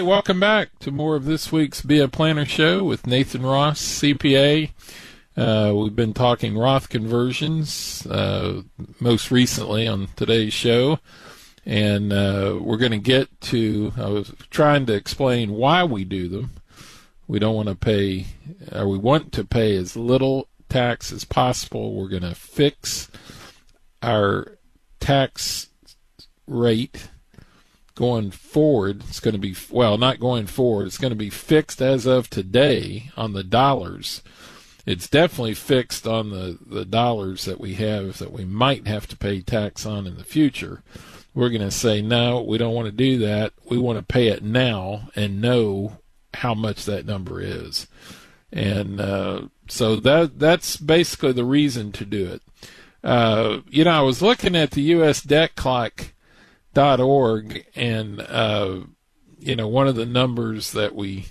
welcome back to more of this week's Be a Planner Show with Nathan Ross, CPA. We've been talking Roth conversions most recently on today's show, and we're going to get to, I was trying to explain why we do them. We don't want to pay, or we want to pay as little tax as possible. We're going to fix our tax rate going forward. It's going to be, well, not going forward, it's going to be fixed as of today on the dollars. It's definitely fixed on the dollars that we have that we might have to pay tax on in the future. We're going to say, no, we don't want to do that. We want to pay it now and know how much that number is. And so that's basically the reason to do it. I was looking at the USDebtClock.org, and one of the numbers that we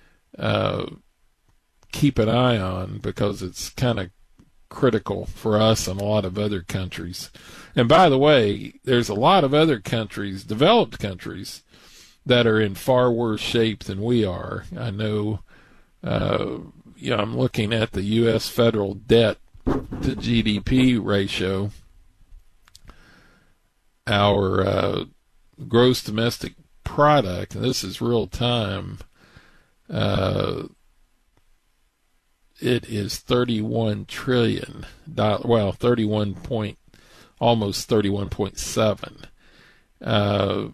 keep an eye on, because it's kind of critical for us and a lot of other countries. And by the way, there's a lot of other countries, developed countries, that are in far worse shape than we are. I know, I'm looking at the U.S. federal debt to GDP ratio. Our gross domestic product, and this is real time, it is $31 trillion. Well, almost 31.7.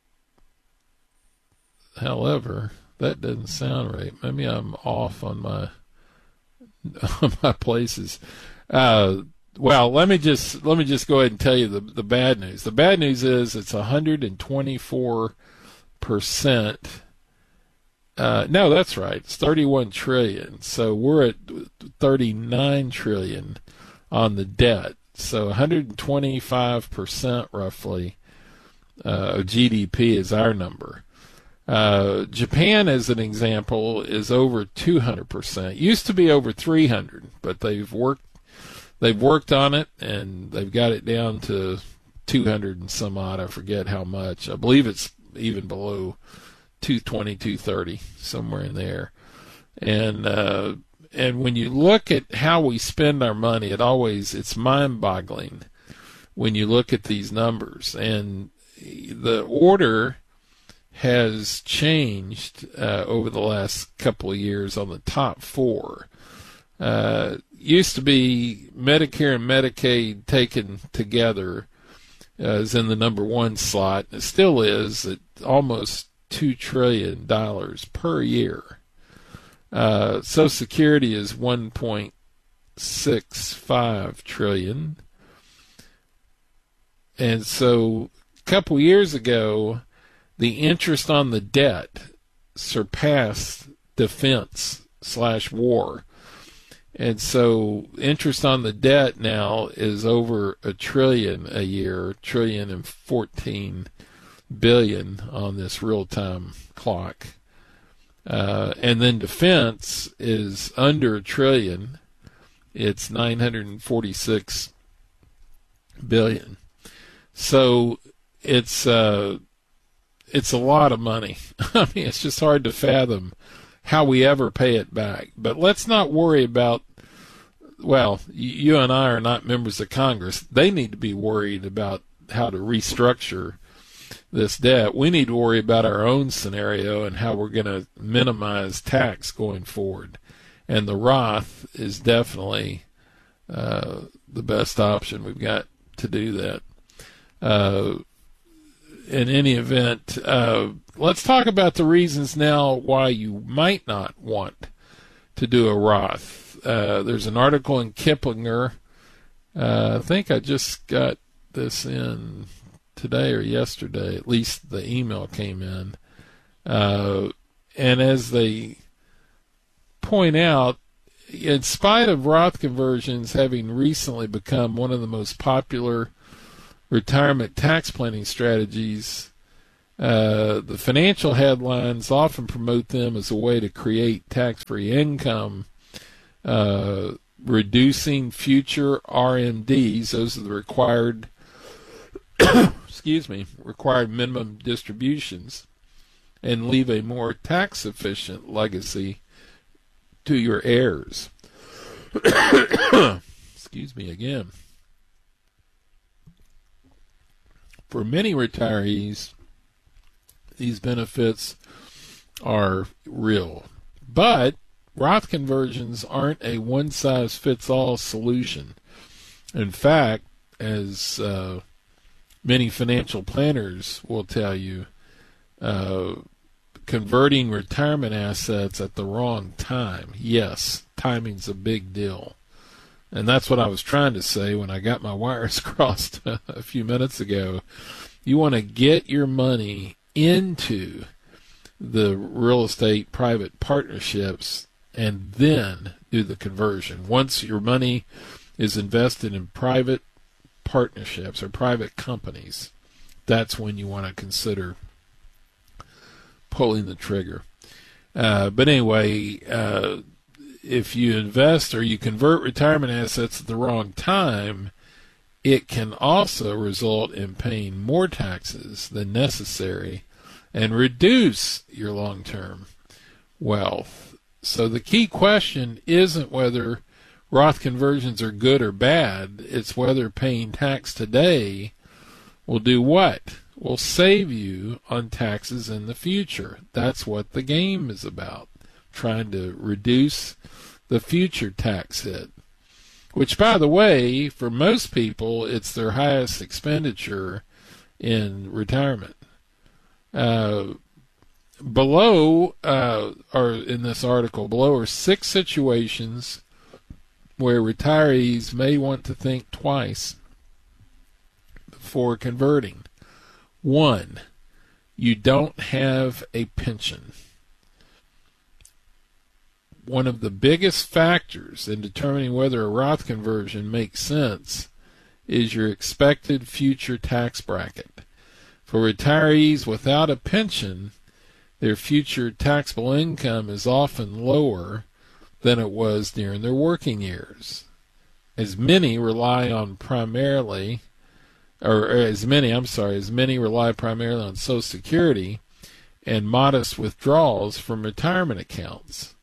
However, that doesn't sound right. Maybe I'm off on my places. Well, let me just go ahead and tell you the bad news. The bad news is it's 124%. No, that's right. It's 31 trillion. So we're at 39 trillion on the debt. So 125% roughly of GDP is our number. Japan, as an example, is over 200%. It used to be over 300, but they've worked on it, and they've got it down to 200 and some odd. I forget how much. I believe it's even below 220, 230, somewhere in there. And when you look at how we spend our money, it's mind-boggling when you look at these numbers. And the order has changed over the last couple of years on the top four. Used to be Medicare and Medicaid taken together is in the number one slot. It still is at almost $2 trillion per year. Social Security is $1.65 trillion. And so a couple years ago, the interest on the debt surpassed defense/war. And so interest on the debt now is over $1 trillion a year, $1.014 trillion on this real-time clock. And then defense is under $1 trillion. It's $946 billion. So it's a lot of money. I mean, it's just hard to fathom how we ever pay it back. But let's not worry about, well, you and I are not members of Congress. They need to be worried about how to restructure this debt. We need to worry about our own scenario and how we're going to minimize tax going forward. And the Roth is definitely the best option we've got to do that. In any event, let's talk about the reasons now why you might not want to do a Roth. There's an article in Kiplinger. I think I just got this in today or yesterday. At least the email came in. And as they point out, in spite of Roth conversions having recently become one of the most popular retirement tax planning strategies, the financial headlines often promote them as a way to create tax-free income, reducing future RMDs. Those are the required minimum distributions, and leave a more tax-efficient legacy to your heirs. Excuse me again. For many retirees, these benefits are real. But Roth conversions aren't a one-size-fits-all solution. In fact, as many financial planners will tell you, converting retirement assets at the wrong time, yes, timing's a big deal. And that's what I was trying to say when I got my wires crossed a few minutes ago. You want to get your money into the real estate private partnerships and then do the conversion. Once your money is invested in private partnerships or private companies, that's when you want to consider pulling the trigger. But anyway, if you invest or you convert retirement assets at the wrong time, it can also result in paying more taxes than necessary and reduce your long-term wealth. So the key question isn't whether Roth conversions are good or bad. It's whether paying tax today will do what? Will save you on taxes in the future. That's what the game is about, trying to reduce the future tax hit, which, by the way, for most people, it's their highest expenditure in retirement. Below, or in this article, below are 6 situations where retirees may want to think twice before converting. 1, you don't have a pension. One of the biggest factors in determining whether a Roth conversion makes sense is your expected future tax bracket. For retirees without a pension, their future taxable income is often lower than it was during their working years, as many rely primarily on Social Security and modest withdrawals from retirement accounts.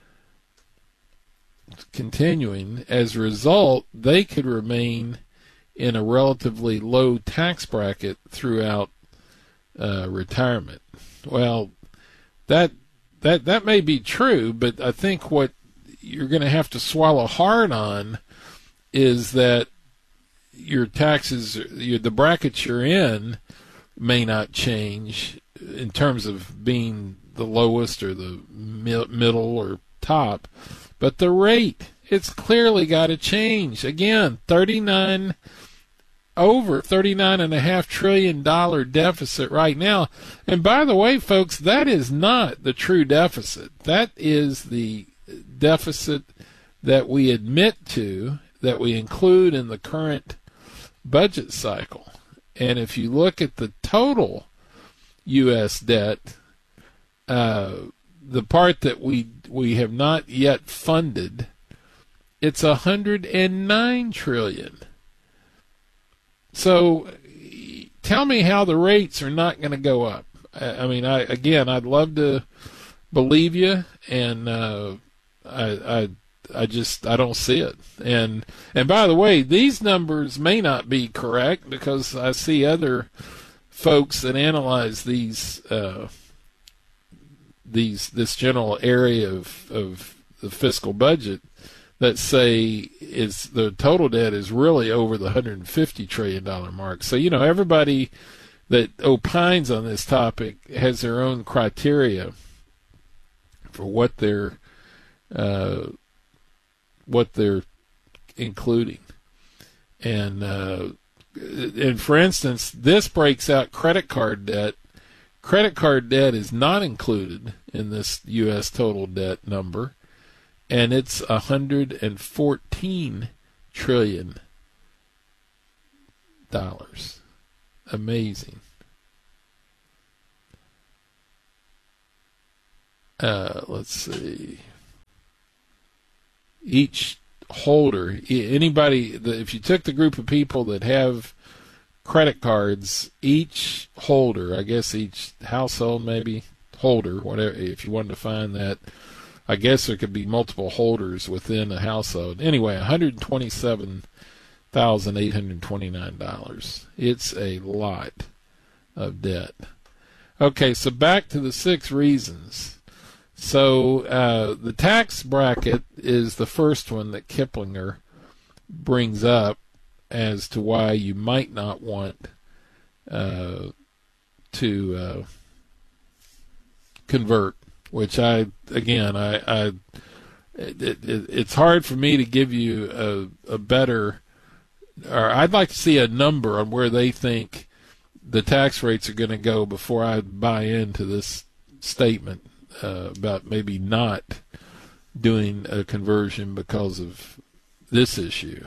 Continuing, as a result, they could remain in a relatively low tax bracket throughout retirement. Well, that may be true, but I think what you're going to have to swallow hard on is that your taxes, the brackets you're in, may not change in terms of being the lowest or the middle or top, but the rate, it's clearly got to change. Again, over $39.5 trillion deficit right now. And by the way, folks, that is not the true deficit. That is the deficit that we admit to, that we include in the current budget cycle. And if you look at the total U.S. debt, the part that we have not yet funded, it's $109 trillion. So tell me how the rates are not going to go up. I mean, I'd love to believe you, and I don't see it. And by the way, these numbers may not be correct, because I see other folks that analyze this general area of the fiscal budget that say the total debt is really over the $150 trillion mark. So, everybody that opines on this topic has their own criteria for what they're including. And for instance, this breaks out credit card debt. Credit card debt is not included in this U.S. total debt number, and it's $114 trillion. Amazing. Let's see. Each holder, if you took the group of people that have credit cards, each holder, I guess each household maybe holder, whatever. If you wanted to find that, I guess there could be multiple holders within a household. Anyway, $127,829. It's a lot of debt. Okay, so back to the 6 reasons. So the tax bracket is the first one that Kiplinger brings up as to why you might not want to convert. Which it's hard for me to give you a better, or I'd like to see a number on where they think the tax rates are going to go before I buy into this statement about maybe not doing a conversion because of this issue.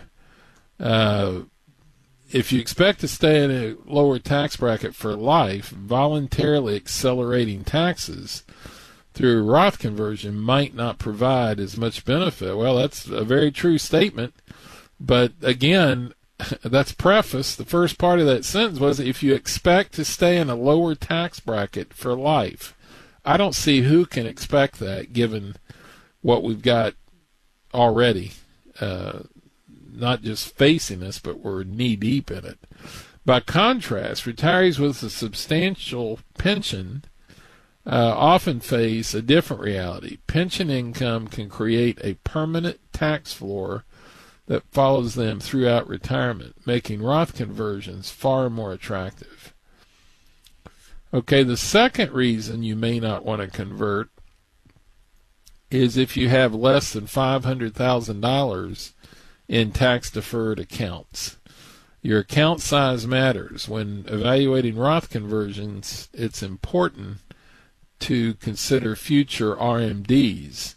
If you expect to stay in a lower tax bracket for life, voluntarily accelerating taxes through a Roth conversion might not provide as much benefit. Well, that's a very true statement. But again, that's preface. The first part of that sentence was, if you expect to stay in a lower tax bracket for life. I don't see who can expect that given what we've got already. Not just facing us, but we're knee deep in it. By contrast, retirees with a substantial pension often face a different reality. Pension income can create a permanent tax floor that follows them throughout retirement, making Roth conversions far more attractive. Okay, the second reason you may not want to convert is if you have less than $500,000 in tax-deferred accounts. Your account size matters. When evaluating Roth conversions, it's important to consider future RMDs,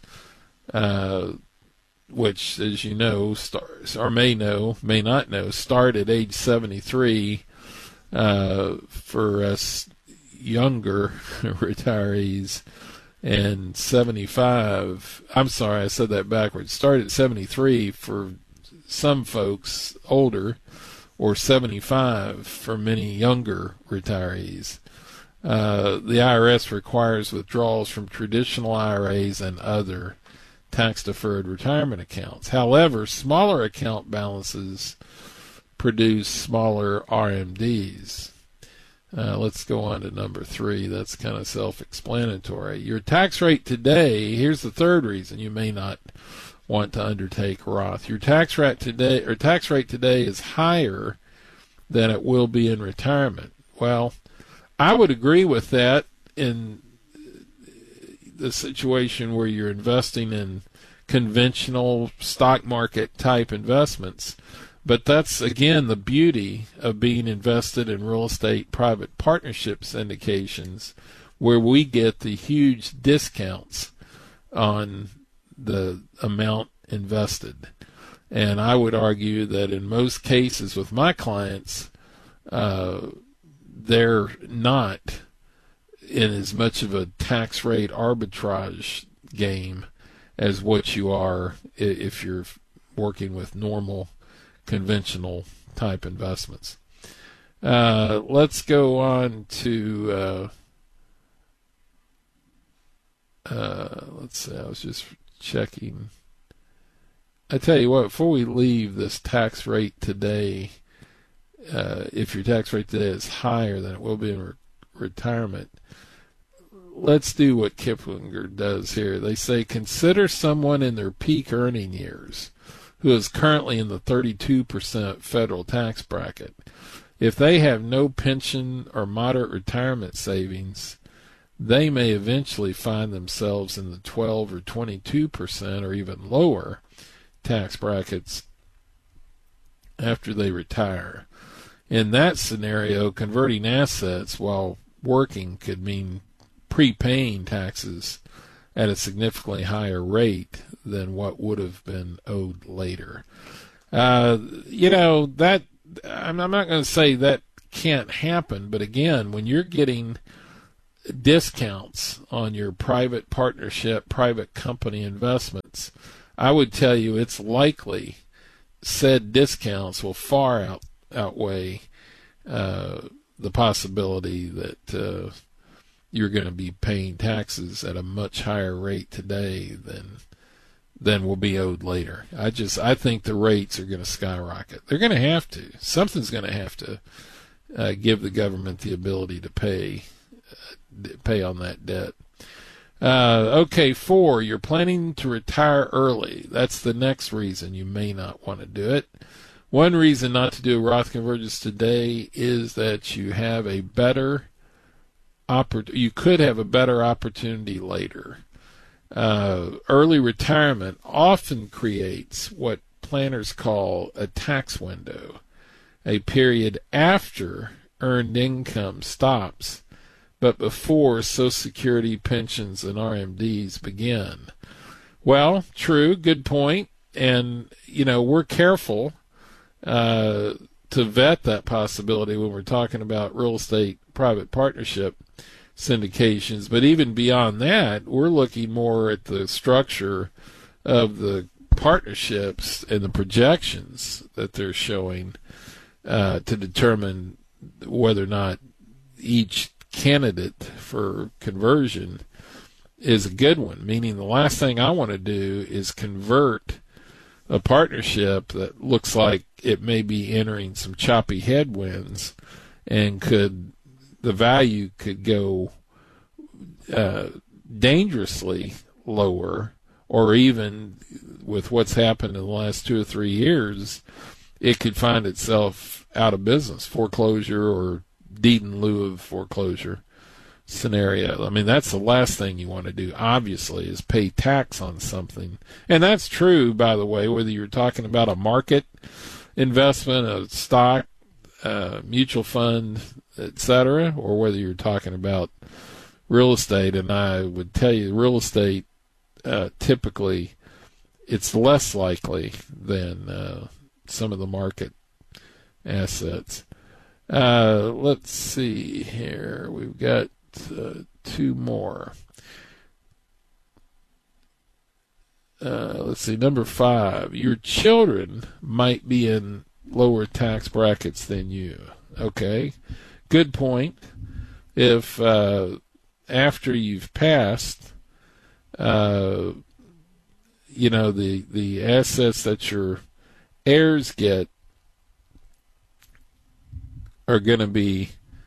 which, as you know, may not know, start at age 73 for us younger retirees, and 75. I'm sorry, I said that backwards. Start at 73 for some folks older, or 75 for many younger retirees. The IRS requires withdrawals from traditional IRAs and other tax-deferred retirement accounts. However, smaller account balances produce smaller RMDs. Let's go on to number 3. That's kind of self-explanatory. Your tax rate today, here's the third reason you may not want to undertake Roth. Your tax rate today is higher than it will be in retirement. Well, I would agree with that in the situation where you're investing in conventional stock market type investments. But that's, again, the beauty of being invested in real estate private partnership syndications, where we get the huge discounts on the amount invested. And I would argue that in most cases with my clients, they're not in as much of a tax rate arbitrage game as what you are if you're working with normal conventional type investments. Let's go on to let's see, I was just checking. I tell you what, before we leave this tax rate today, if your tax rate today is higher than it will be in retirement, let's do what Kiplinger does here. They say, consider someone in their peak earning years who is currently in the 32% federal tax bracket. If they have no pension or moderate retirement savings, they may eventually find themselves in the 12 or 22% or even lower tax brackets after they retire. In that scenario, converting assets while working could mean prepaying taxes at a significantly higher rate than what would have been owed later. That I'm not going to say that can't happen, but again, when you're getting discounts on your private partnership, private company investments, I would tell you it's likely said discounts will far outweigh the possibility that you're going to be paying taxes at a much higher rate today than will be owed later. I think the rates are going to skyrocket. They're going to have to. Something's going to have to give the government the ability to pay on that debt. Okay, 4, you're planning to retire early. That's the next reason you may not want to do it. One reason not to do a Roth convergence today is that you have a better you could have a better opportunity later. Early retirement often creates what planners call a tax window, a period after earned income stops, but before Social Security, pensions, and RMDs begin. Well, true, good point. And, we're careful to vet that possibility when we're talking about real estate private partnership syndications. But even beyond that, we're looking more at the structure of the partnerships and the projections that they're showing to determine whether or not each candidate for conversion is a good one. Meaning the last thing I want to do is convert a partnership that looks like it may be entering some choppy headwinds, and the value could go dangerously lower, or even with what's happened in the last 2 or 3 years, it could find itself out of business, foreclosure or deed in lieu of foreclosure scenario. I mean, that's the last thing you want to do, obviously, is pay tax on something. And that's true, by the way, whether you're talking about a market investment, a stock, mutual fund, etc., or whether you're talking about real estate. And I would tell you, real estate, typically, it's less likely than some of the market assets. Let's see here. We've got 2 more. Let's see. Number 5. Your children might be in lower tax brackets than you. Okay. Good point. If after you've passed, the assets that your heirs get are going to be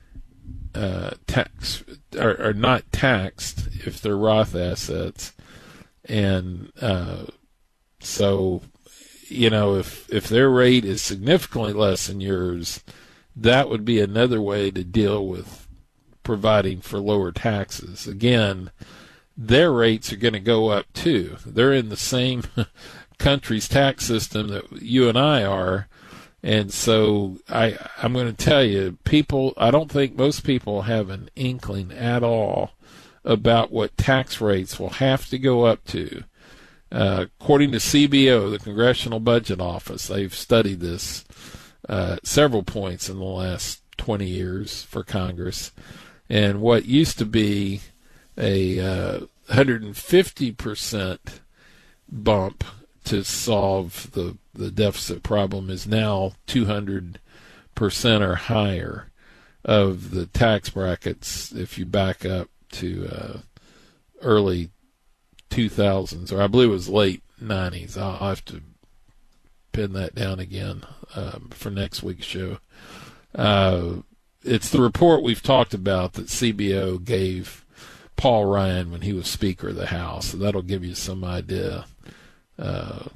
are not taxed if they're Roth assets, and so if their rate is significantly less than yours, that would be another way to deal with providing for lower taxes. Again, their rates are going to go up too. They're in the same country's tax system that you and I are. And so I'm going to tell you, I don't think most people have an inkling at all about what tax rates will have to go up to. According to CBO, the Congressional Budget Office, they've studied this several points in the last 20 years for Congress. And what used to be a 150% bump to solve the deficit problem is now 200% or higher of the tax brackets if you back up to early 2000s, or I believe it was late 90s. I'll have to pin that down again for next week's show. It's the report we've talked about that CBO gave Paul Ryan when he was Speaker of the House. So that'll give you some idea of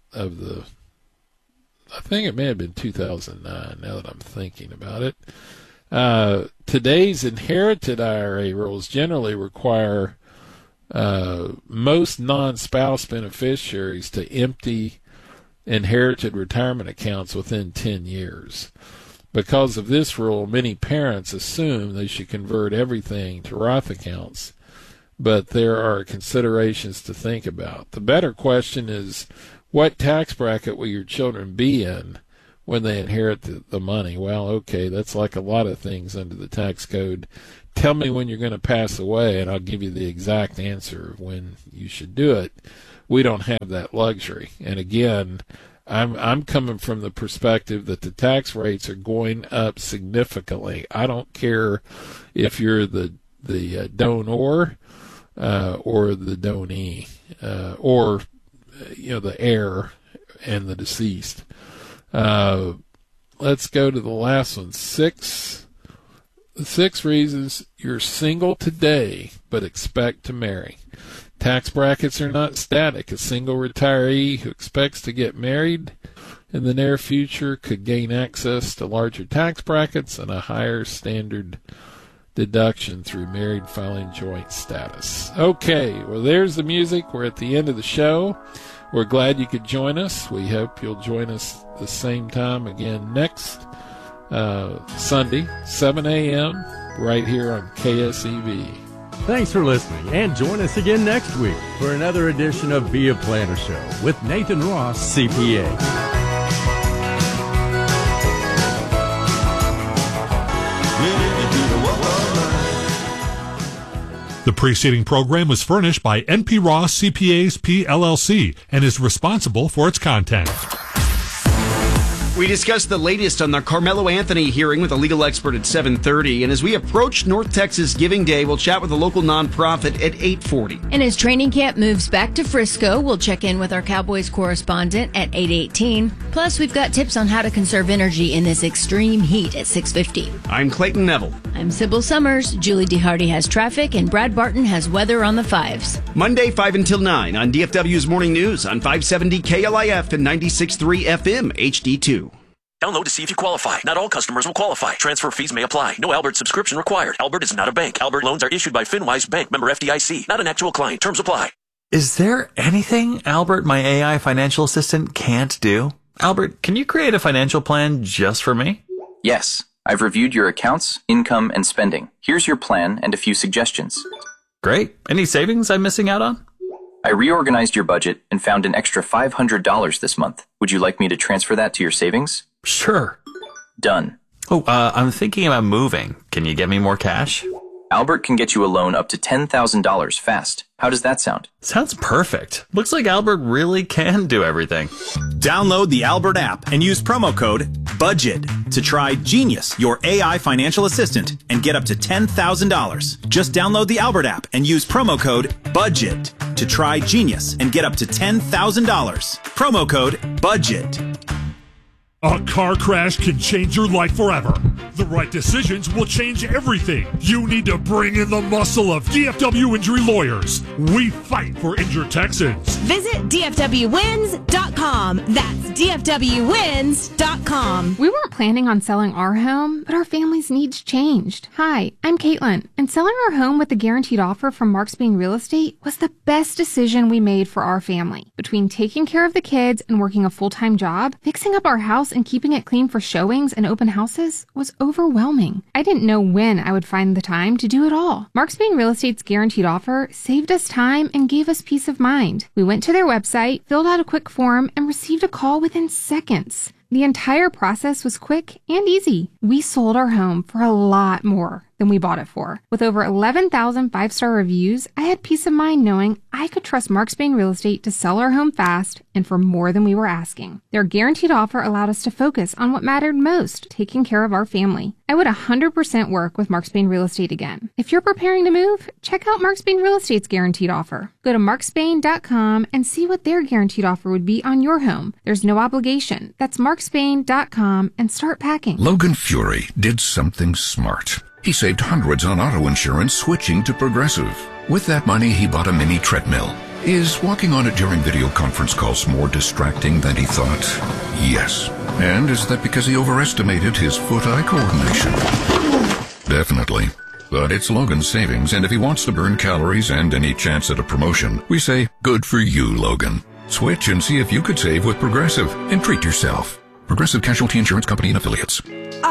I think it may have been 2009 now that I'm thinking about it. Today's inherited IRA rules generally require most non-spouse beneficiaries to empty inherited retirement accounts within 10 years. Because of this rule, many parents assume they should convert everything to Roth accounts, but there are considerations to think about. The better question is, what tax bracket will your children be in when they inherit the money? Well, okay, that's like a lot of things under the tax code. Tell me when you're going to pass away, and I'll give you the exact answer of when you should do it. We don't have that luxury. And again, I'm coming from the perspective that the tax rates are going up significantly. I don't care if you're the donor or the donee, or the heir and the deceased. Let's go to the last one. Six reasons you're single today but expect to marry. Tax brackets are not static. A single retiree who expects to get married in the near future could gain access to larger tax brackets and a higher standard deduction through married filing joint status. Okay, well, there's the music. We're at the end of the show. We're glad you could join us. We hope you'll join us the same time again next Sunday, 7 a.m., right here on KSEV. Thanks for listening, and join us again next week for another edition of Be a Planner Show with Nathan Ross, CPA. The preceding program was furnished by NP Ross CPAs PLLC and is responsible for its content. We discussed the latest on the Carmelo Anthony hearing with a legal expert at 7:30. And as we approach North Texas Giving Day, we'll chat with a local nonprofit at 8:40. And as training camp moves back to Frisco, we'll check in with our Cowboys correspondent at 8:18. Plus, we've got tips on how to conserve energy in this extreme heat at 6:50. I'm Clayton Neville. I'm Sybil Summers. Julie DeHardy has traffic, and Brad Barton has weather on the 5s. Monday, 5 until 9 on DFW's Morning News on 570 KLIF and 96.3 FM HD2. Download to see if you qualify. Not all customers will qualify. Transfer fees may apply. No Albert subscription required. Albert is not a bank. Albert loans are issued by FinWise Bank, member FDIC. Not an actual client. Terms apply. Is there anything Albert, my AI financial assistant, can't do? Albert, can you create a financial plan just for me? Yes. I've reviewed your accounts, income, and spending. Here's your plan and a few suggestions. Great. Any savings I'm missing out on? I reorganized your budget and found an extra $500 this month. Would you like me to transfer that to your savings? Sure. Done. Oh, I'm thinking about moving. Can you get me more cash? Albert can get you a loan up to $10,000 fast. How does that sound? Sounds perfect. Looks like Albert really can do everything. Download the Albert app and use promo code BUDGET to try Genius, your AI financial assistant, and get up to $10,000. Just download the Albert app and use promo code BUDGET to try Genius and get up to $10,000. Promo code BUDGET. A car crash can change your life forever. The right decisions will change everything. You need to bring in the muscle of DFW Injury Lawyers. We fight for injured Texans. Visit DFWWins.com. That's DFWWins.com. We weren't planning on selling our home, but our family's needs changed. Hi, I'm Caitlin, and selling our home with the guaranteed offer from Marks Bain Real Estate was the best decision we made for our family. Between taking care of the kids and working a full-time job, fixing up our house and keeping it clean for showings and open houses was overwhelming. I didn't know when I would find the time to do it all. Marks Bain Real Estate's guaranteed offer saved us time and gave us peace of mind. We went to their website, filled out a quick form, and received a call within seconds. The entire process was quick and easy. We sold our home for a lot more than we bought it for. With over 11,000 five-star reviews, I had peace of mind knowing I could trust Marks Bain Real Estate to sell our home fast and for more than we were asking. Their guaranteed offer allowed us to focus on what mattered most, taking care of our family. I would 100% work with Marks Bain Real Estate again. If you're preparing to move, check out Marks Bain Real Estate's guaranteed offer. Go to marksbain.com and see what their guaranteed offer would be on your home. There's no obligation. That's marksbain.com and start packing. Logan Fury did something smart. He saved hundreds on auto insurance switching to Progressive. With that money, he bought a mini treadmill. Is walking on it during video conference calls more distracting than he thought? Yes. And is that because he overestimated his foot-eye coordination? Definitely. But it's Logan's savings, and if he wants to burn calories and any chance at a promotion, we say, good for you, Logan. Switch and see if you could save with Progressive and treat yourself. Progressive Casualty Insurance Company and Affiliates.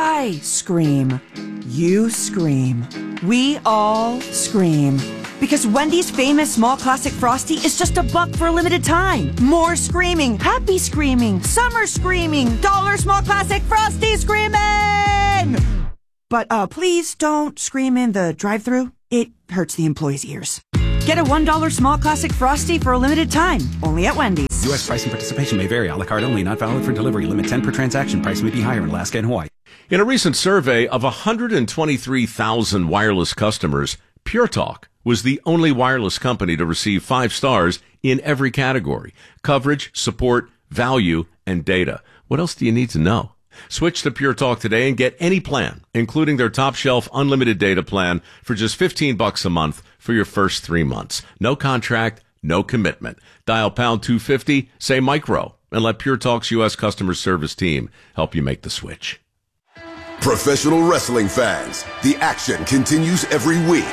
I scream. You scream. We all scream. Because Wendy's famous small classic Frosty is just $1 for a limited time. More screaming, happy screaming, summer screaming, dollar small classic Frosty screaming! But please don't scream in the drive-thru. It hurts the employees' ears. Get a $1 small classic Frosty for a limited time, only at Wendy's. U.S. price and participation may vary. A la carte only, not valid for delivery. Limit 10 per transaction. Price may be higher in Alaska and Hawaii. In a recent survey of 123,000 wireless customers, Pure Talk was the only wireless company to receive 5 stars in every category: coverage, support, value, and data. What else do you need to know? Switch to Pure Talk today and get any plan, including their top shelf unlimited data plan, for just $15 a month for your first 3 months. No contract, no commitment. Dial pound 250, say micro, and let Pure Talk's U.S. customer service team help you make the switch. Professional wrestling fans, the action continues every week.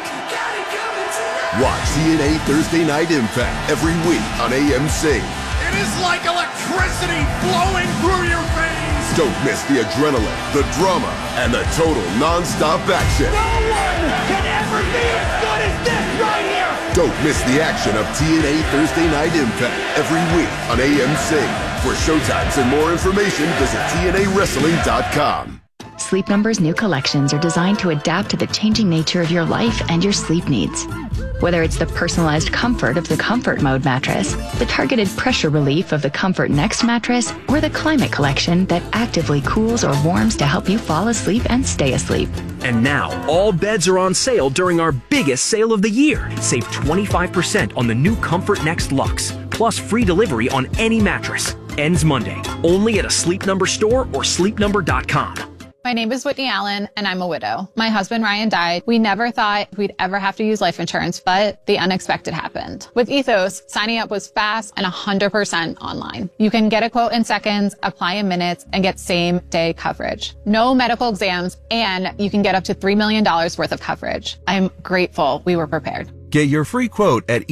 Watch TNA Thursday Night Impact every week on AMC. It is like electricity flowing through your veins. Don't miss the adrenaline, the drama, and the total non-stop action. No one can ever be as good as this right here. Don't miss the action of TNA Thursday Night Impact every week on AMC. For showtimes and more information, visit TNAWrestling.com. Sleep Number's new collections are designed to adapt to the changing nature of your life and your sleep needs. Whether it's the personalized comfort of the Comfort Mode mattress, the targeted pressure relief of the Comfort Next mattress, or the Climate Collection that actively cools or warms to help you fall asleep and stay asleep. And now, all beds are on sale during our biggest sale of the year. Save 25% on the new Comfort Next Luxe, plus free delivery on any mattress. Ends Monday, only at a Sleep Number store or sleepnumber.com. My name is Whitney Allen, and I'm a widow. My husband, Ryan, died. We never thought we'd ever have to use life insurance, but the unexpected happened. With Ethos, signing up was fast and 100% online. You can get a quote in seconds, apply in minutes, and get same-day coverage. No medical exams, and you can get up to $3 million worth of coverage. I'm grateful we were prepared. Get your free quote at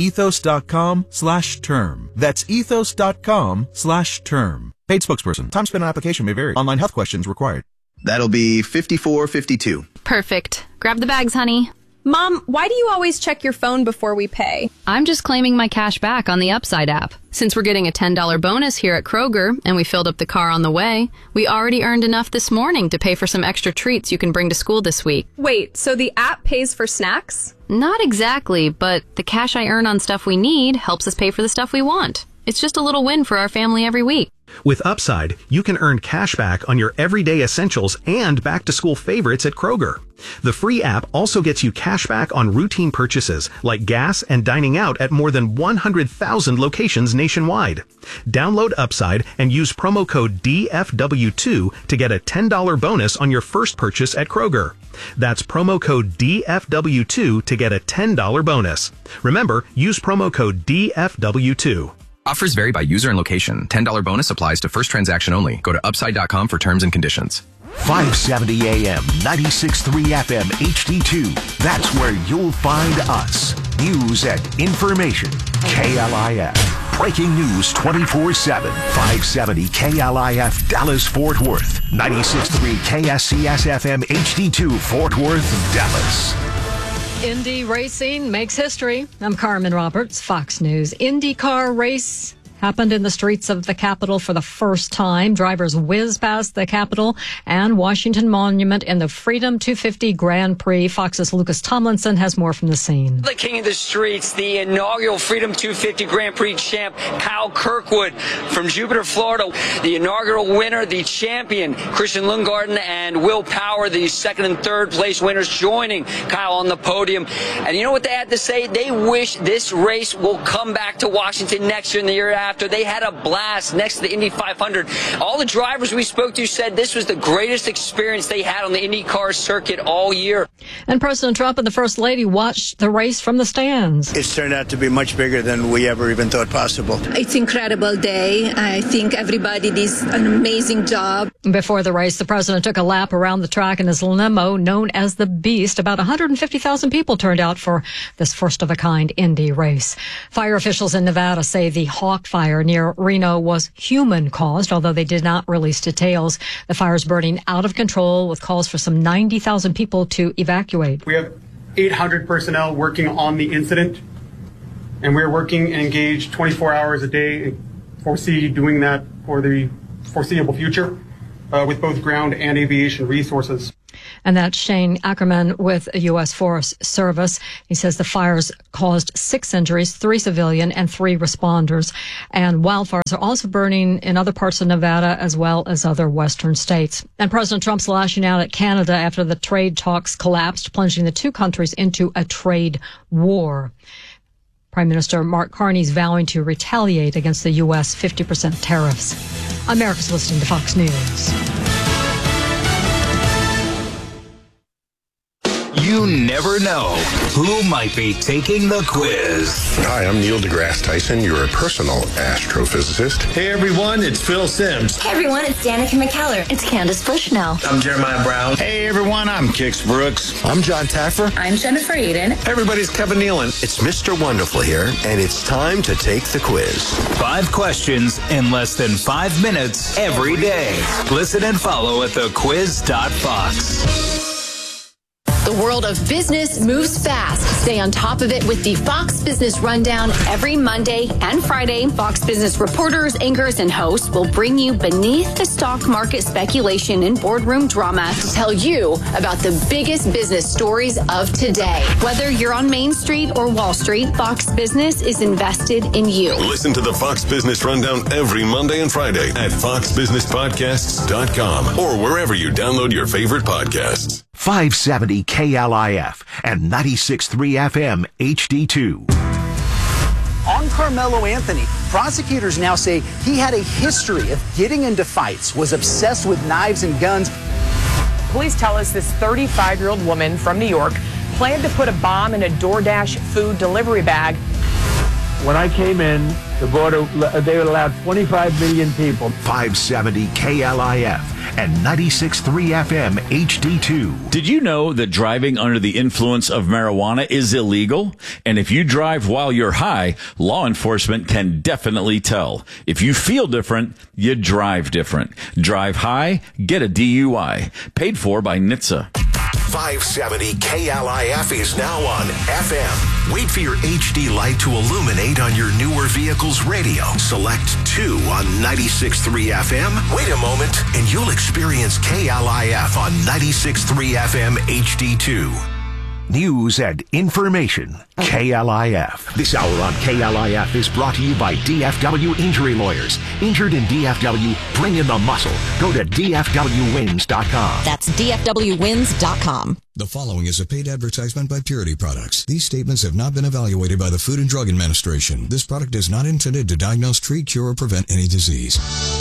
ethos.com/term. That's ethos.com/term. Paid spokesperson. Time spent on application may vary. Online health questions required. That'll be $54.52. Perfect. Grab the bags, honey. Mom, why do you always check your phone before we pay? I'm just claiming my cash back on the Upside app. Since we're getting a $10 bonus here at Kroger, and we filled up the car on the way, we already earned enough this morning to pay for some extra treats you can bring to school this week. Wait, so the app pays for snacks? Not exactly, but the cash I earn on stuff we need helps us pay for the stuff we want. It's just a little win for our family every week. With Upside, you can earn cash back on your everyday essentials and back-to-school favorites at Kroger. The free app also gets you cash back on routine purchases like gas and dining out at more than 100,000 locations nationwide. Download Upside and use promo code DFW2 to get a $10 bonus on your first purchase at Kroger. That's promo code DFW2 to get a $10 bonus. Remember, use promo code DFW2. Offers vary by user and location. $10 bonus applies to first transaction only. Go to upside.com for terms and conditions. 570 AM, 96.3 FM, HD2. That's where you'll find us. News and information. KLIF. Breaking news 24/7. 570 KLIF Dallas Fort Worth. 96.3 KSCS FM, HD2 Fort Worth, Dallas. Indy racing makes history. I'm Carmen Roberts, Fox News. IndyCar race happened in the streets of the Capitol for the first time. Drivers whizzed past the Capitol and Washington Monument in the Freedom 250 Grand Prix. Fox's Lucas Tomlinson has more from the scene. The king of the streets, the inaugural Freedom 250 Grand Prix champ, Kyle Kirkwood from Jupiter, Florida. The inaugural winner, the champion, Christian Lundgaard and Will Power, the second and third place winners, joining Kyle on the podium. And you know what they had to say? They wish this race will come back to Washington next year and the year after. They had a blast next to the Indy 500. All the drivers we spoke to said this was the greatest experience they had on the IndyCar circuit all year. And President Trump and the First Lady watched the race from the stands. It's turned out to be much bigger than we ever even thought possible. It's an incredible day. I think everybody did an amazing job. Before the race, the president took a lap around the track in his limo known as the Beast. About 150,000 people turned out for this first-of-a-kind Indy race. Fire officials in Nevada say the Hawk Fire near Reno was human-caused, although they did not release details. The fire is burning out of control with calls for some 90,000 people to evacuate. We have 800 personnel working on the incident, and we're working and engaged 24 hours a day and foresee doing that for the foreseeable future with both ground and aviation resources. And that's Shane Ackerman with U.S. Forest Service. He says the fires caused 6 injuries, 3 civilian and 3 responders. And wildfires are also burning in other parts of Nevada as well as other western states. And President Trump's lashing out at Canada after the trade talks collapsed, plunging the two countries into a trade war. Prime Minister Mark Carney's vowing to retaliate against the U.S. 50% tariffs. America's listening to Fox News. You never know who might be taking the quiz. Hi, I'm Neil deGrasse Tyson, your personal astrophysicist. Hey everyone, it's Phil Simms. Hey everyone, it's Danica McKellar. It's Candace Bushnell. I'm Jeremiah Brown. Hey everyone, I'm Kix Brooks. I'm John Taffer. I'm Jennifer Eden. Hey everybody, it's Kevin Nealon. It's Mr. Wonderful here, and it's time to take the quiz. 5 questions in less than 5 minutes every day. Listen and follow at thequiz.fox. The world of business moves fast. Stay on top of it with the Fox Business Rundown every Monday and Friday. Fox Business reporters, anchors, and hosts will bring you beneath the stock market speculation and boardroom drama to tell you about the biggest business stories of today. Whether you're on Main Street or Wall Street, Fox Business is invested in you. Listen to the Fox Business Rundown every Monday and Friday at foxbusinesspodcasts.com or wherever you download your favorite podcasts. 570 KLIF and 96.3 FM HD2. On Carmelo Anthony, prosecutors now say he had a history of getting into fights, was obsessed with knives and guns. Police tell us this 35-year-old woman from New York planned to put a bomb in a DoorDash food delivery bag. When I came in, the border, they allowed 25 million people. 570 KLIF and 96.3 FM HD2. Did you know that driving under the influence of marijuana is illegal? And if you drive while you're high, law enforcement can definitely tell. If you feel different, you drive different. Drive high, get a DUI. Paid for by NHTSA. 570 KLIF is now on FM. Wait for your HD light to illuminate on your newer vehicle's radio. Select 2 on 96.3 FM. Wait a moment, and you'll experience KLIF on 96.3 FM HD2. News and information. KLIF. This hour on KLIF is brought to you by DFW Injury Lawyers. Injured in DFW, bring in the muscle. Go to DFWwins.com. That's DFWwins.com. The following is a paid advertisement by Purity Products. These statements have not been evaluated by the Food and Drug Administration. This product is not intended to diagnose, treat, cure, or prevent any disease.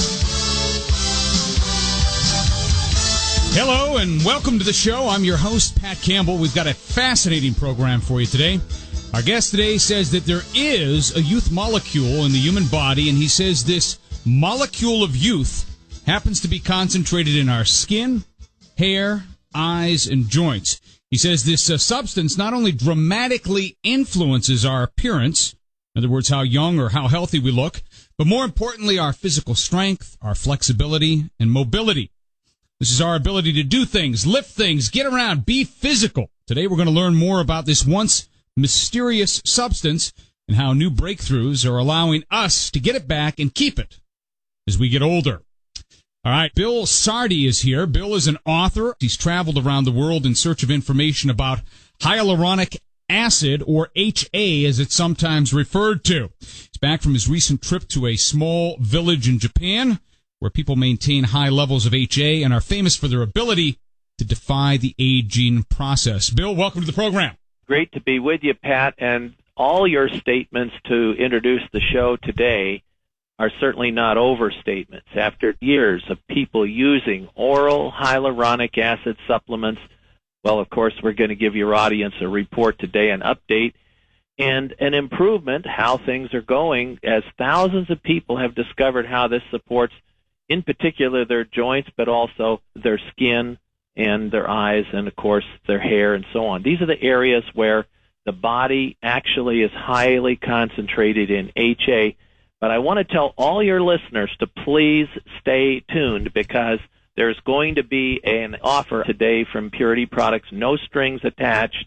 Hello and welcome to the show. I'm your host, Pat Campbell. We've got a fascinating program for you today. Our guest today says that there is a youth molecule in the human body, and he says this molecule of youth happens to be concentrated in our skin, hair, eyes, and joints. He says this substance not only dramatically influences our appearance, in other words, how young or how healthy we look, but more importantly, our physical strength, our flexibility, and mobility. This is our ability to do things, lift things, get around, be physical. Today we're going to learn more about this once mysterious substance and how new breakthroughs are allowing us to get it back and keep it as we get older. All right, Bill Sardi is here. Bill is an author. He's traveled around the world in search of information about hyaluronic acid, or HA as it's sometimes referred to. He's back from his recent trip to a small village in Japan, where people maintain high levels of HA and are famous for their ability to defy the aging process. Bill, welcome to the program. Great to be with you, Pat, and all your statements to introduce the show today are certainly not overstatements. After years of people using oral hyaluronic acid supplements, well, of course, we're going to give your audience a report today, an update, and an improvement, how things are going, as thousands of people have discovered how this supports in particular their joints, but also their skin and their eyes and, of course, their hair and so on. These are the areas where the body actually is highly concentrated in HA. But I want to tell all your listeners to please stay tuned, because there's going to be an offer today from Purity Products, no strings attached.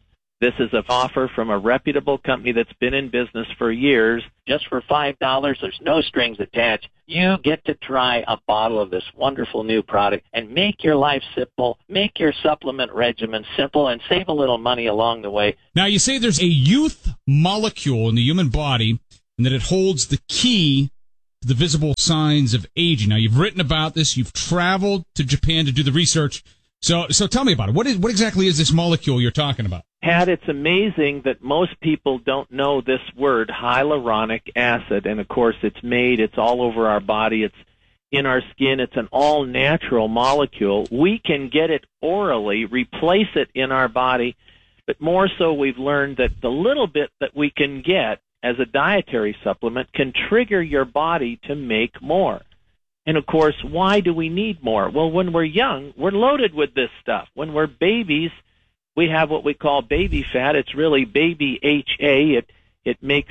This is an offer from a reputable company that's been in business for years. Just for $5, there's no strings attached. You get to try a bottle of this wonderful new product and make your life simple, make your supplement regimen simple, and save a little money along the way. Now, you say there's a youth molecule in the human body and that it holds the key to the visible signs of aging. Now, you've written about this. You've traveled to Japan to do the research. So tell me about it. What exactly is this molecule you're talking about? Pat, it's amazing that most people don't know this word, hyaluronic acid. And, of course, it's all over our body. It's in our skin. It's an all-natural molecule. We can get it orally, replace it in our body. But more so, we've learned that the little bit that we can get as a dietary supplement can trigger your body to make more. And, of course, why do we need more? Well, when we're young, we're loaded with this stuff. When we're babies, we have what we call baby fat. It's really baby HA. It makes,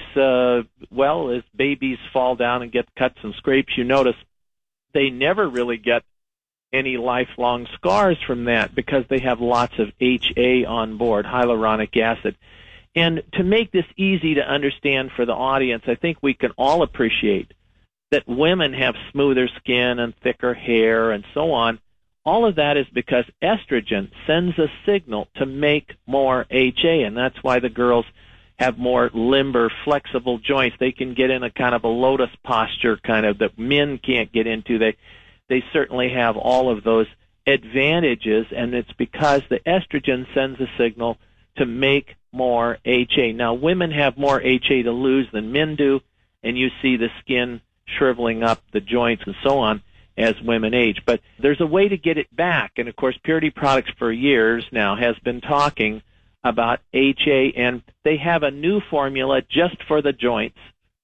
as babies fall down and get cuts and scrapes, you notice they never really get any lifelong scars from that because they have lots of HA on board, hyaluronic acid. And to make this easy to understand for the audience, I think we can all appreciate that women have smoother skin and thicker hair and so on. All of that is because estrogen sends a signal to make more HA, and that's why the girls have more limber, flexible joints. They can get in a kind of a lotus posture kind of that men can't get into. They certainly have all of those advantages, and it's because the estrogen sends a signal to make more HA. Now, women have more HA to lose than men do, and you see the skin shriveling up, the joints and so on as women age. But there's a way to get it back. And, of course, Purity Products for years now has been talking about HA, and they have a new formula just for the joints,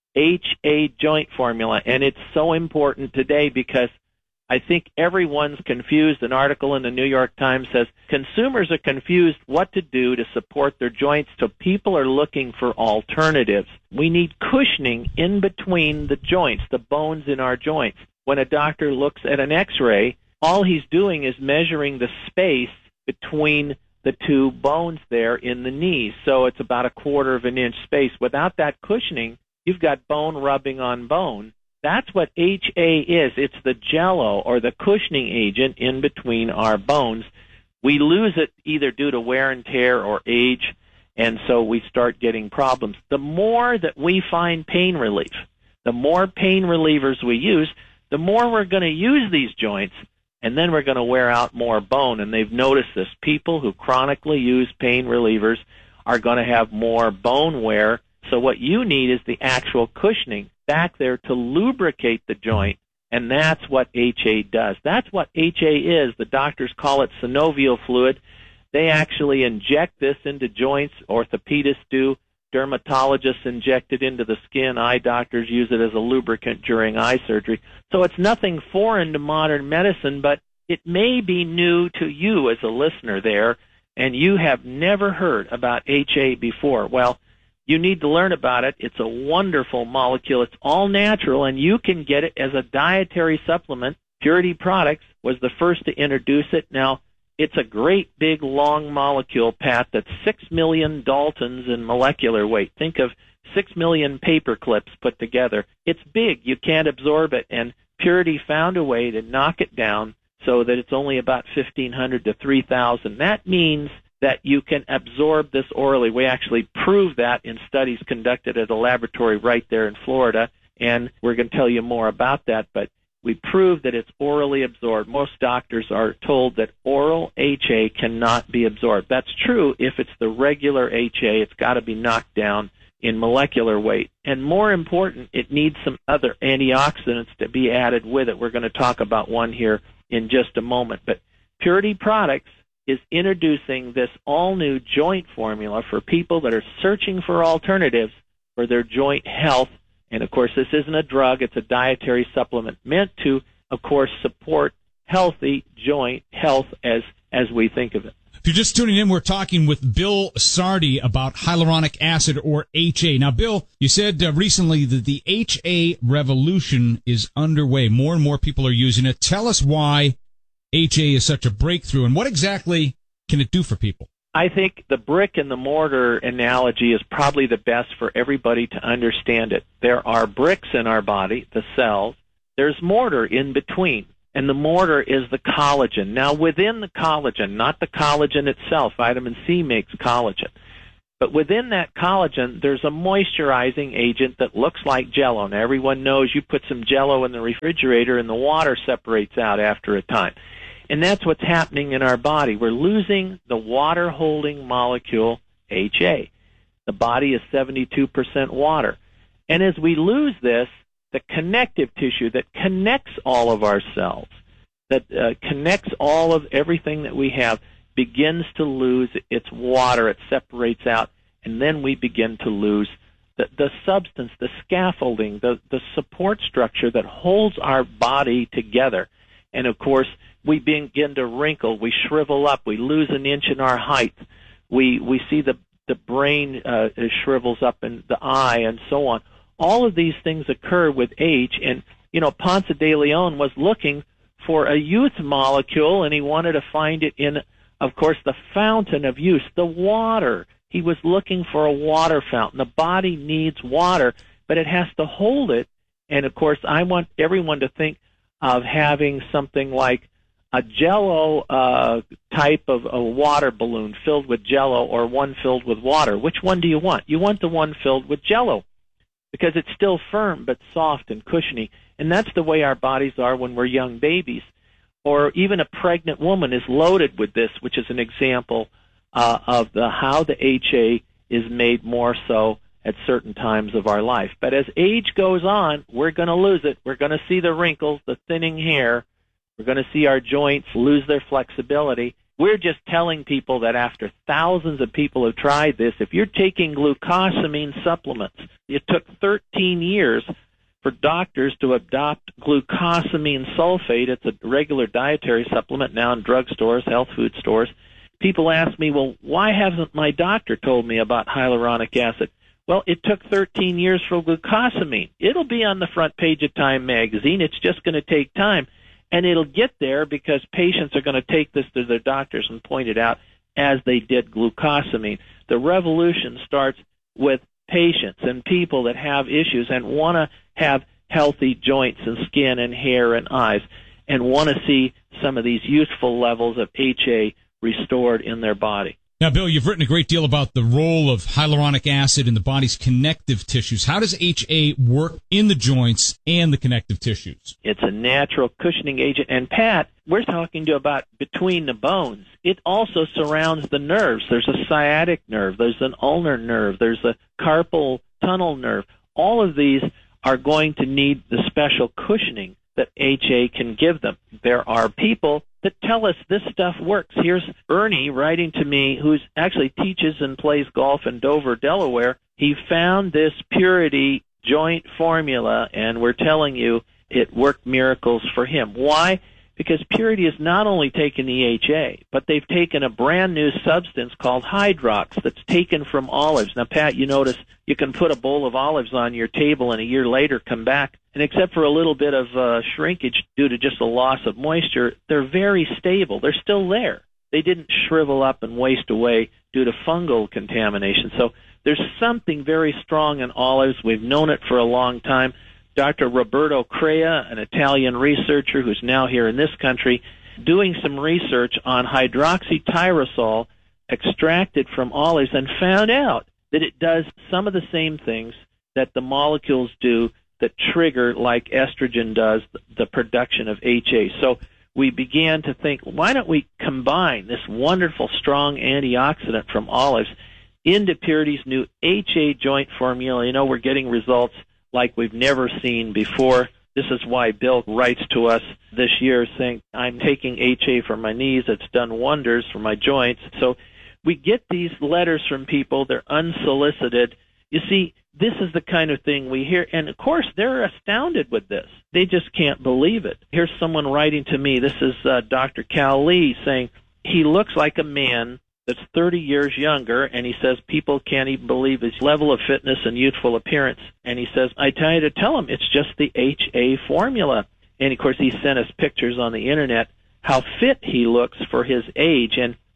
HA joint formula. And it's so important today because I think everyone's confused. An article in the New York Times says consumers are confused what to do to support their joints, so people are looking for alternatives. We need cushioning in between the joints, the bones in our joints. When a doctor looks at an X-ray, all he's doing is measuring the space between the two bones there in the knees. So it's about 1/4 of an inch space. Without that cushioning, you've got bone rubbing on bone. That's what HA is. It's the jello or the cushioning agent in between our bones. We lose it either due to wear and tear or age, and so we start getting problems. The more that we find pain relief, the more pain relievers we use, the more we're going to use these joints, and then we're going to wear out more bone. And they've noticed this. People who chronically use pain relievers are going to have more bone wear. So what you need is the actual cushioning back there to lubricate the joint, and that's what HA does. That's what HA is. The doctors call it synovial fluid. They actually inject this into joints. Orthopedists do. Dermatologists inject it into the skin. Eye doctors use it as a lubricant during eye surgery. So it's nothing foreign to modern medicine, but it may be new to you as a listener there, and you have never heard about HA before. Well, you need to learn about it. It's a wonderful molecule. It's all natural, and you can get it as a dietary supplement. Purity Products was the first to introduce it. Now, it's a great big long molecule, Pat, that's 6 million Daltons in molecular weight. Think of 6 million paper clips put together. It's big. You can't absorb it, and Purity found a way to knock it down so that it's only about 1,500 to 3,000. That means that you can absorb this orally. We actually proved that in studies conducted at a laboratory right there in Florida, and we're going to tell you more about that, but we proved that it's orally absorbed. Most doctors are told that oral HA cannot be absorbed. That's true if it's the regular HA. It's got to be knocked down in molecular weight. And more important, it needs some other antioxidants to be added with it. We're going to talk about one here in just a moment. But Purity Products is introducing this all-new joint formula for people that are searching for alternatives for their joint health. And, of course, this isn't a drug. It's a dietary supplement meant to, of course, support healthy joint health as we think of it. If you're just tuning in, we're talking with Bill Sardi about hyaluronic acid, or HA. Now, Bill, you said recently that the HA revolution is underway. More and more people are using it. Tell us why HA is such a breakthrough, and what exactly can it do for people? I think the brick and the mortar analogy is probably the best for everybody to understand it. There are bricks in our body, the cells. There's mortar in between, and the mortar is the collagen. Now, within the collagen, not the collagen itself, vitamin C makes collagen, but within that collagen, there's a moisturizing agent that looks like Jell-O. Now, everyone knows you put some Jell-O in the refrigerator and the water separates out after a time. And that's what's happening in our body. We're losing the water-holding molecule, HA. The body is 72% water. And as we lose this, the connective tissue that connects all of our cells, that connects all of everything that we have, begins to lose its water. It separates out, and then we begin to lose the substance, the scaffolding, the support structure that holds our body together. And, of course, we begin to wrinkle, we shrivel up, we lose an inch in our height, we see the brain shrivels up in the eye, and so on. All of these things occur with age, and, Ponce de Leon was looking for a youth molecule, and he wanted to find it in, of course, the fountain of youth, the water. He was looking for a water fountain. The body needs water, but it has to hold it, and, of course, I want everyone to think of having something like a Jell-O type of a water balloon filled with Jell-O or one filled with water. Which one do you want? You want the one filled with Jell-O because it's still firm but soft and cushiony. And that's the way our bodies are when we're young babies. Or even a pregnant woman is loaded with this, which is an example of how the HA is made more so at certain times of our life. But as age goes on, we're going to lose it. We're going to see the wrinkles, the thinning hair. We're going to see our joints lose their flexibility. We're just telling people that after thousands of people have tried this, if you're taking glucosamine supplements, it took 13 years for doctors to adopt glucosamine sulfate. It's a regular dietary supplement now in drugstores, health food stores. People ask me, well, why hasn't my doctor told me about hyaluronic acid? Well, it took 13 years for glucosamine. It'll be on the front page of Time magazine. It's just going to take time. And it'll get there because patients are going to take this to their doctors and point it out as they did glucosamine. The revolution starts with patients and people that have issues and want to have healthy joints and skin and hair and eyes and want to see some of these youthful levels of HA restored in their body. Now, Bill, you've written a great deal about the role of hyaluronic acid in the body's connective tissues. How does HA work in the joints and the connective tissues? It's a natural cushioning agent. And, Pat, we're talking to about between the bones. It also surrounds the nerves. There's a sciatic nerve. There's an ulnar nerve. There's a carpal tunnel nerve. All of these are going to need the special cushioning that HA can give them. There are people that tell us this stuff works. Here's Ernie writing to me, who actually teaches and plays golf in Dover, Delaware. He found this Purity joint formula, and we're telling you it worked miracles for him. Why? Because Purity has not only taken the HA, but they've taken a brand new substance called Hydrox that's taken from olives. Now, Pat, you notice you can put a bowl of olives on your table and a year later come back, and except for a little bit of shrinkage due to just a loss of moisture, they're very stable. They're still there. They didn't shrivel up and waste away due to fungal contamination. So there's something very strong in olives. We've known it for a long time. Dr. Roberto Crea, an Italian researcher who's now here in this country, doing some research on hydroxytyrosol extracted from olives and found out that it does some of the same things that the molecules do that trigger, like estrogen does, the production of HA. So we began to think, why don't we combine this wonderful, strong antioxidant from olives into Purity's new HA joint formula? You know, we're getting results like we've never seen before. This is why Bill writes to us this year saying, I'm taking HA for my knees. It's done wonders for my joints. So we get these letters from people. They're unsolicited. You see, this is the kind of thing we hear. And, of course, they're astounded with this. They just can't believe it. Here's someone writing to me. This is Dr. Cal Lee saying, he looks like a man that's 30 years younger, and he says people can't even believe his level of fitness and youthful appearance. And he says, I tell you to tell him, it's just the HA formula. And, of course, he sent us pictures on the Internet how fit he looks for his age. And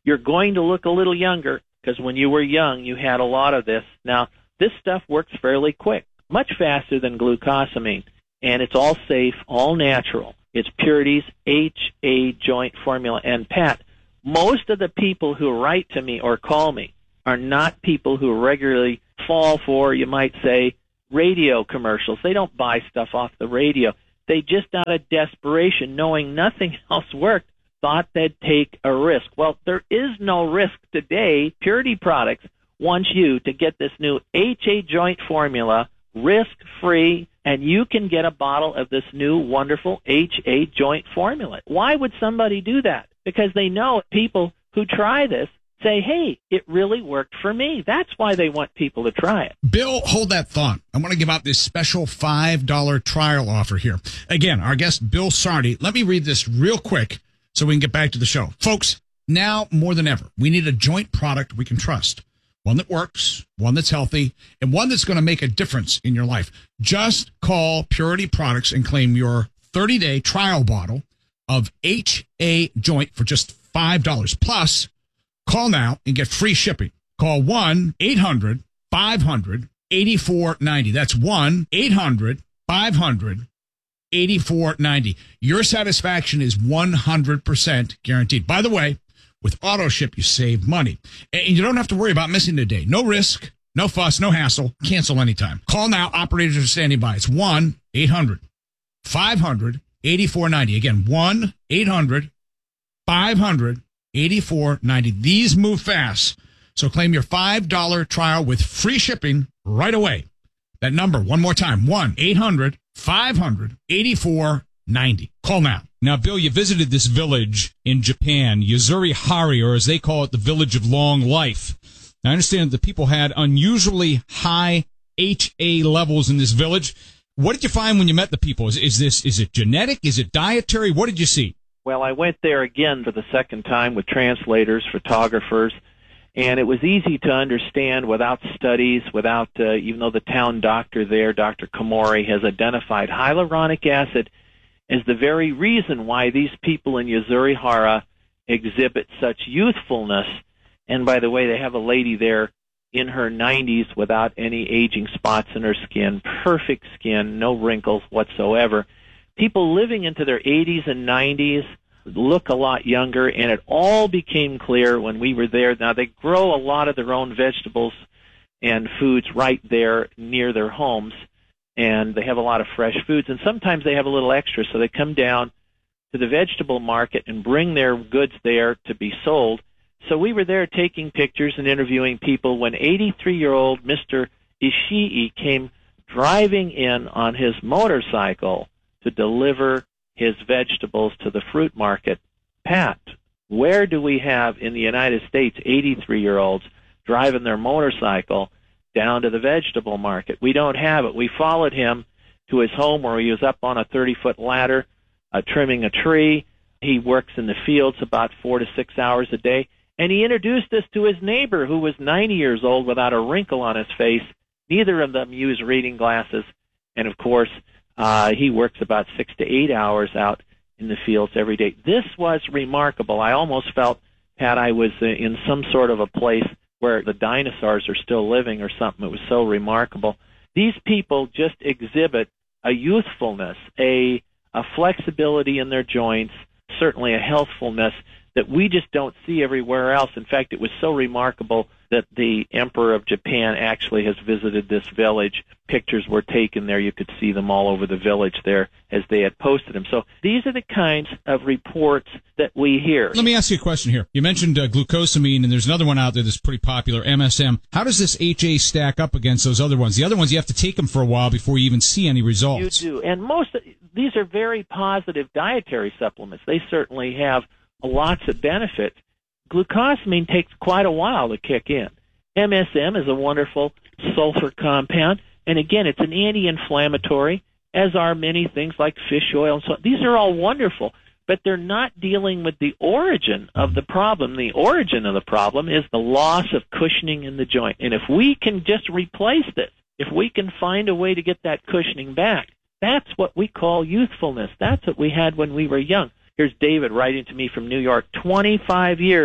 You're going to look a little younger because when you were young, you had a lot of this. Now, this stuff works fairly quick, much faster than glucosamine, and it's all safe, all natural. It's Purity's HA joint formula. And, Pat, most of the people who write to me or call me are not people who regularly fall for, you might say, radio commercials. They don't buy stuff off the radio. They just, out of desperation, knowing nothing else worked, thought they'd take a risk. Well, there is no risk today. Purity Products wants you to get this new HA joint formula risk-free, and you can get a bottle of this new wonderful HA joint formula. Why would somebody do that? Because they know people who try this say, hey, it really worked for me. That's why they want people to try it. Bill, hold that thought. I want to give out this special $5 trial offer here. Again, our guest, Bill Sardi. Let me read this real quick so we can get back to the show. Folks, now more than ever, we need a joint product we can trust. One that works, one that's healthy, and one that's going to make a difference in your life. Just call Purity Products and claim your 30-day trial bottle of HA joint for just $5. Plus, call now and get free shipping. Call 1-800-500-8490. That's 1-800-500-8490. Your satisfaction is 100% guaranteed. By the way, with AutoShip, you save money. And you don't have to worry about missing a day. No risk, no fuss, no hassle. Cancel anytime. Call now. Operators are standing by. It's 1-800-500-8490. Again, 1-800-500-8490. These move fast. So claim your $5 trial with free shipping right away. That number, one more time, 1-800-500-8490. Call now. Now, Bill, you visited this village in Japan, Yuzuri-Hari, or as they call it, the Village of Long Life. Now, I understand that the people had unusually high HA levels in this village. What did you find when you met the people? Is it genetic? Is it dietary? What did you see? Well, I went there again for the second time with translators, photographers, and it was easy to understand without studies, without, even though the town doctor there, Dr. Komori, has identified hyaluronic acid as the very reason why these people in Yuzuri-Hara exhibit such youthfulness. And by the way, they have a lady there in her 90s without any aging spots in her skin, perfect skin, no wrinkles whatsoever. People living into their 80s and 90s look a lot younger, and it all became clear when we were there. Now, they grow a lot of their own vegetables and foods right there near their homes, and they have a lot of fresh foods, and sometimes they have a little extra, so they come down to the vegetable market and bring their goods there to be sold. So we were there taking pictures and interviewing people when 83-year-old Mr. Ishii came driving in on his motorcycle to deliver his vegetables to the fruit market. Pat, where do we have in the United States 83-year-olds driving their motorcycle down to the vegetable market? We don't have it. We followed him to his home where he was up on a 30-foot ladder trimming a tree. He works in the fields about 4 to 6 hours a day. And he introduced us to his neighbor who was 90 years old without a wrinkle on his face. Neither of them use reading glasses. And, of course, he works about 6 to 8 hours out in the fields every day. This was remarkable. I almost felt, Pat, I was in some sort of a place where the dinosaurs are still living or something. It was so remarkable. These people just exhibit a youthfulness, a flexibility in their joints, certainly a healthfulness that we just don't see everywhere else. In fact, it was so remarkable that the Emperor of Japan actually has visited this village. Pictures were taken there. You could see them all over the village there as they had posted them. So these are the kinds of reports that we hear. Let me ask you a question here. You mentioned glucosamine, and there's another one out there that's pretty popular, MSM. How does this HA stack up against those other ones? The other ones, you have to take them for a while before you even see any results. You do. And these are very positive dietary supplements. They certainly have lots of benefits. Glucosamine takes quite a while to kick in. MSM is a wonderful sulfur compound, and again, it's an anti-inflammatory, as are many things like fish oil and so on. These are all wonderful, but they're not dealing with the origin of the problem. The origin of the problem is the loss of cushioning in the joint. And if we can just replace this, if we can find a way to get that cushioning back, that's what we call youthfulness. That's what we had when we were young. Here's David writing to me from New York, 25 years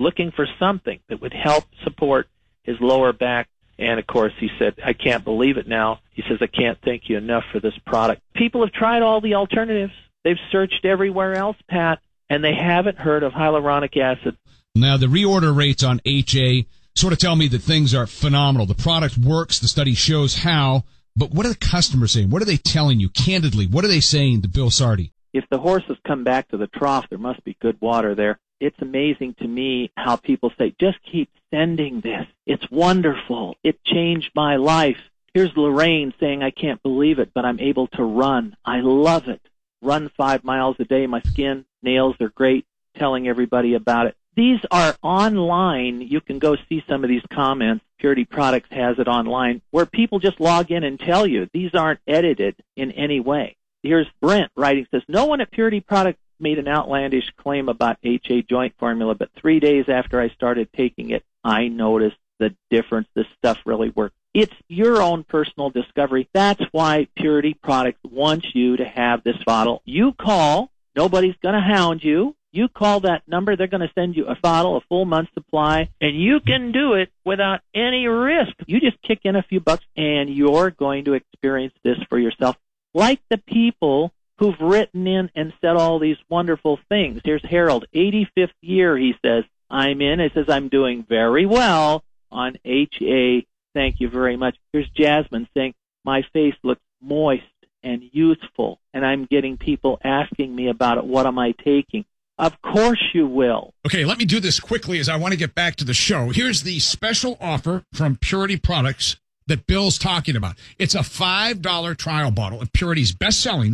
looking for something that would help support his lower back. And, of course, he said, I can't believe it now. He says, I can't thank you enough for this product. People have tried all the alternatives. They've searched everywhere else, Pat, and they haven't heard of hyaluronic acid. Now, the reorder rates on HA sort of tell me that things are phenomenal. The product works. The study shows how. But what are the customers saying? What are they telling you candidly? What are they saying to Bill Sardi? If the horses come back to the trough, there must be good water there. It's amazing to me how people say, just keep sending this. It's wonderful. It changed my life. Here's Lorraine saying, I can't believe it, but I'm able to run. I love it. Run 5 miles a day. My skin, nails are great. Telling everybody about it. These are online. You can go see some of these comments. Purity Products has it online, where people just log in and tell you. These aren't edited in any way. Here's Brent writing, says, no one at Purity Products made an outlandish claim about HA joint formula, but 3 days after I started taking it, I noticed the difference. This stuff really works. It's your own personal discovery. That's why Purity Products wants you to have this bottle. You call. Nobody's going to hound you. You call that number, they're going to send you a bottle, a full month's supply, and you can do it without any risk. You just kick in a few bucks, and you're going to experience this for yourself. Like the people who've written in and said all these wonderful things. Here's Harold, 85th year, he says, I'm in. He says, I'm doing very well on HA. Thank you very much. Here's Jasmine saying, my face looks moist and youthful, and I'm getting people asking me about it. What am I taking? Of course you will. Okay, let me do this quickly as I want to get back to the show. Here's the special offer from Purity Products that Bill's talking about. It's a $5 trial bottle of Purity's best-selling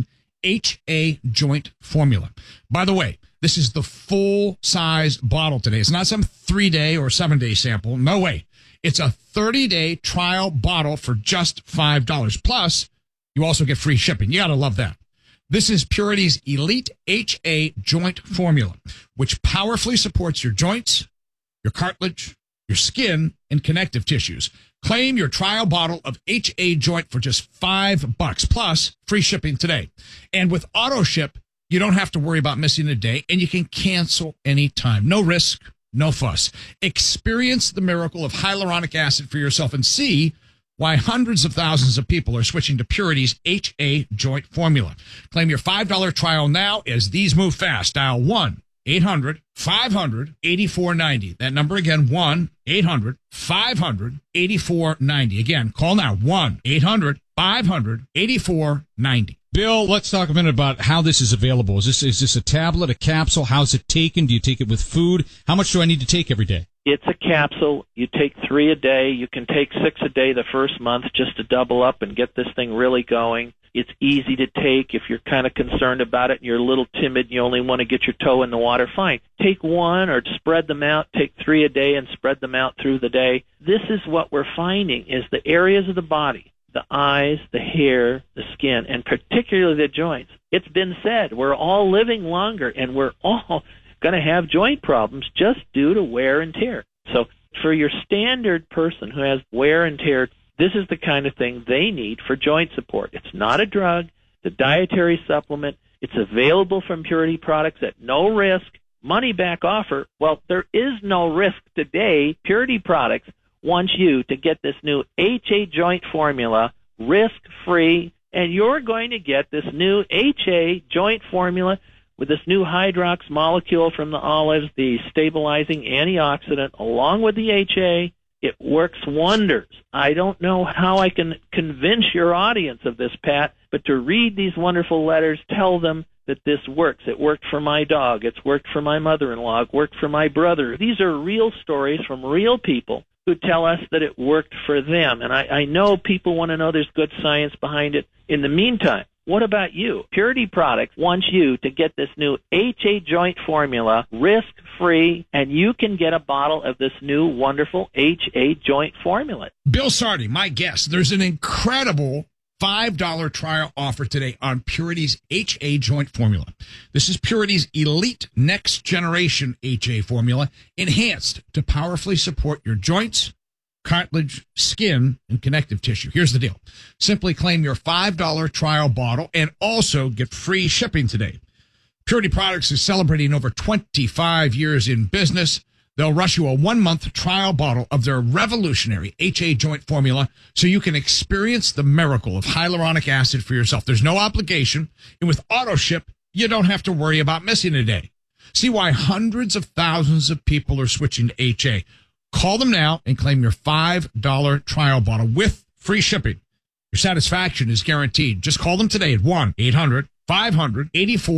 HA joint formula. By the way, this is the full-size bottle today. It's not some 3-day or 7-day sample. No way. It's a 30-day trial bottle for just $5. Plus, you also get free shipping. You got to love that. This is Purity's Elite HA joint formula, which powerfully supports your joints, your cartilage, your skin, and connective tissues. Claim your trial bottle of HA joint for just $5 plus free shipping today. And with auto ship, you don't have to worry about missing a day, and you can cancel anytime. No risk, no fuss. Experience the miracle of hyaluronic acid for yourself and see why hundreds of thousands of people are switching to Purity's HA joint formula. Claim your $5 trial now as these move fast. Dial 1-800-500-8490. That number again, 1-800-500-8490. Again, call now, 1-800-500-8490. Bill, let's talk a minute about how this is available. Is this a tablet, a capsule? How's it taken? Do you take it with food? How much do I need to take every day? It's a capsule. You take 3 a day. You can take 6 a day the first month just to double up and get this thing really going. It's easy to take. If you're kind of concerned about it and you're a little timid and you only want to get your toe in the water, fine. Take 1 or spread them out. Take 3 a day and spread them out through the day. This is what we're finding is the areas of the body, the eyes, the hair, the skin, and particularly the joints. It's been said we're all living longer and we're all going to have joint problems just due to wear and tear. So for your standard person who has wear and tear, this is the kind of thing they need for joint support. It's not a drug. It's a dietary supplement. It's available from Purity Products at no risk. Money back offer. Well, there is no risk today. Purity Products wants you to get this new HA joint formula risk-free, and you're going to get this new HA joint formula with this new hydrox molecule from the olives, the stabilizing antioxidant, along with the HA. It works wonders. I don't know how I can convince your audience of this, Pat, but to read these wonderful letters, tell them that this works. It worked for my dog. It's worked for my mother-in-law. It worked for my brother. These are real stories from real people who tell us that it worked for them. And I know people want to know there's good science behind it. In the meantime, what about you? Purity Products wants you to get this new HA joint formula risk-free, and you can get a bottle of this new wonderful HA joint formula. Bill Sardi, my guest. There's an incredible $5 trial offer today on Purity's HA joint formula. This is Purity's Elite Next Generation HA formula, enhanced to powerfully support your joints, cartilage, skin, and connective tissue. Here's the deal. Simply claim your $5 trial bottle and also get free shipping today. Purity Products is celebrating over 25 years in business. They'll rush you a 1-month trial bottle of their revolutionary HA joint formula so you can experience the miracle of hyaluronic acid for yourself. There's no obligation, and with auto ship, you don't have to worry about missing a day. See why hundreds of thousands of people are switching to HA. Call them now and claim your $5 trial bottle with free shipping. Your satisfaction is guaranteed. Just call them today at 1-800-500-84